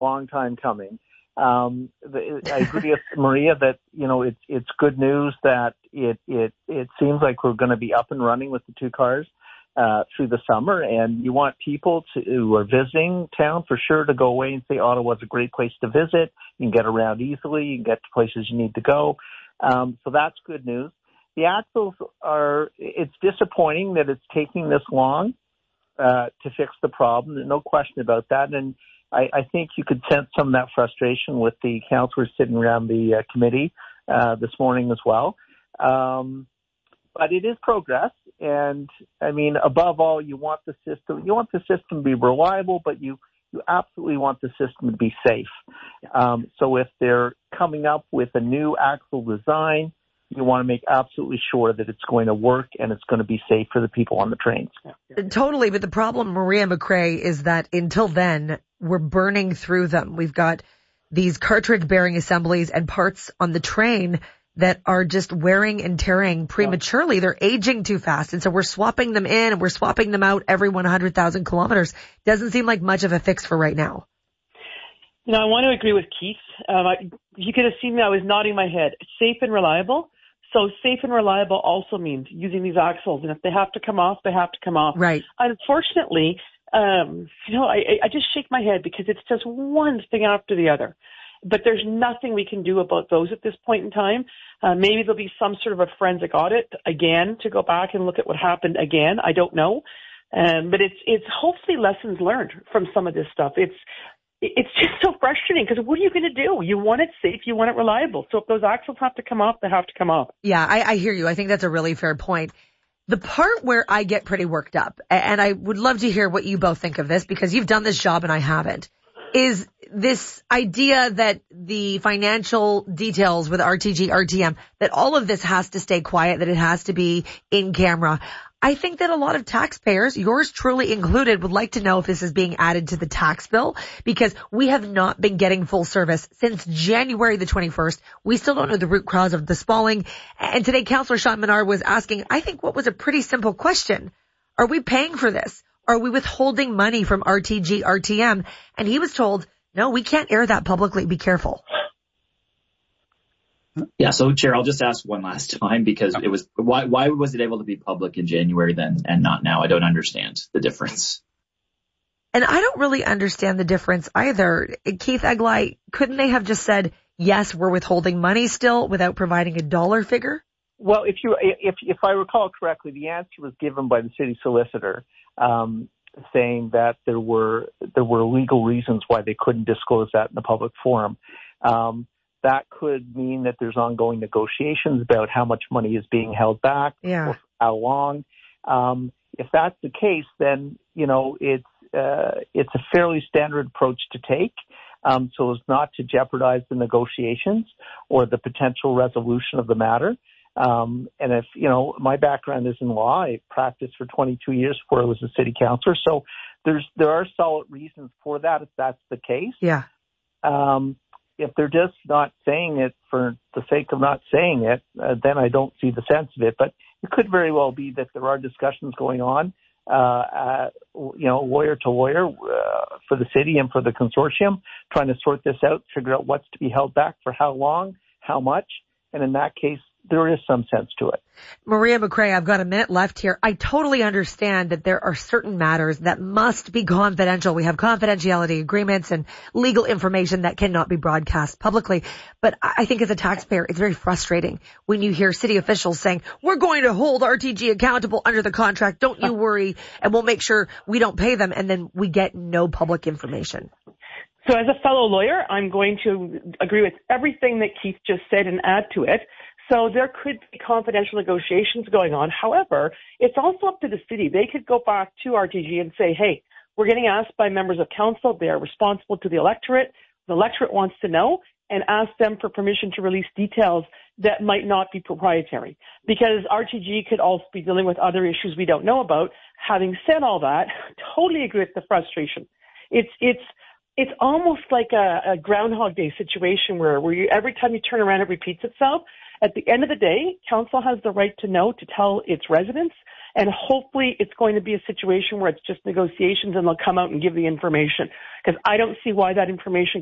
long time coming. I agree with Maria that, it's good news that it seems like we're going to be up and running with the two cars through the summer, and you want people who are visiting town for sure to go away and say Ottawa's a great place to visit. You can get around easily. You can get to places you need to go. So that's good news. The axles it's disappointing that it's taking this long to fix the problem. There's no question about that. And I think you could sense some of that frustration with the councillors sitting around the committee this morning as well. But it is progress. And I mean, above all, you want the system to be reliable, but you absolutely want the system to be safe. So if they're coming up with a new axle design, you want to make absolutely sure that it's going to work and it's going to be safe for the people on the trains. Totally. But the problem, Maria McRae, is that until then, we're burning through them. We've got these cartridge bearing assemblies and parts on the train that are just wearing and tearing prematurely. They're aging too fast. And so we're swapping them in and we're swapping them out every 100,000 kilometers. Doesn't seem like much of a fix for right now. I want to agree with Keith. You could have seen me. I was nodding my head. Safe and reliable. So safe and reliable also means using these axles. And if they have to come off, they have to come off. Right. Unfortunately, I just shake my head because it's just one thing after the other. But there's nothing we can do about those at this point in time. Maybe there'll be some sort of a forensic audit again to go back and look at what happened again. I don't know. But it's hopefully lessons learned from some of this stuff. It's just so frustrating because what are you going to do? You want it safe, you want it reliable. So if those axles have to come off, they have to come off. Yeah, I hear you. I think that's a really fair point. The part where I get pretty worked up, and I would love to hear what you both think of this because you've done this job and I haven't, is this idea that the financial details with RTG, RTM, that all of this has to stay quiet, that it has to be in camera. I think that a lot of taxpayers, yours truly included, would like to know if this is being added to the tax bill because we have not been getting full service since January the 21st. We still don't know the root cause of the spalling. And today, Councillor Sean Menard was asking, I think, what was a pretty simple question. Are we paying for this? Are we withholding money from RTG, RTM? And he was told, no, we can't air that publicly. Be careful. Yeah, so Chair, I'll just ask one last time because it was why was it able to be public in January then and not now? I don't understand the difference. And I don't really understand the difference either. Keith Eglai, couldn't they have just said, yes, we're withholding money still without providing a dollar figure? Well, if I recall correctly, the answer was given by the city solicitor, saying that there were legal reasons why they couldn't disclose that in the public forum. That could mean that there's ongoing negotiations about how much money is being held back, or how long. If that's the case, then it's a fairly standard approach to take, so as not to jeopardize the negotiations or the potential resolution of the matter. And if my background is in law, I practiced for 22 years before I was a city councillor, so there are solid reasons for that if that's the case. Yeah. If they're just not saying it for the sake of not saying it, then I don't see the sense of it. But it could very well be that there are discussions going on, lawyer to lawyer, for the city and for the consortium, trying to sort this out, figure out what's to be held back for how long, how much. And in that case, there is some sense to it. Maria McRae, I've got a minute left here. I totally understand that there are certain matters that must be confidential. We have confidentiality agreements and legal information that cannot be broadcast publicly. But I think as a taxpayer, it's very frustrating when you hear city officials saying, we're going to hold RTG accountable under the contract. Don't you worry. And we'll make sure we don't pay them. And then we get no public information. So as a fellow lawyer, I'm going to agree with everything that Keith just said and add to it. So there could be confidential negotiations going on. However, it's also up to the city. They could go back to RTG and say, hey, we're getting asked by members of council. They are responsible to the electorate. The electorate wants to know, and ask them for permission to release details that might not be proprietary. Because RTG could also be dealing with other issues we don't know about. Having said all that, totally agree with the frustration. It's It's almost like a Groundhog Day situation where every time you turn around, it repeats itself. At the end of the day, council has the right to know, to tell its residents, and hopefully it's going to be a situation where it's just negotiations and they'll come out and give the information. Because I don't see why that information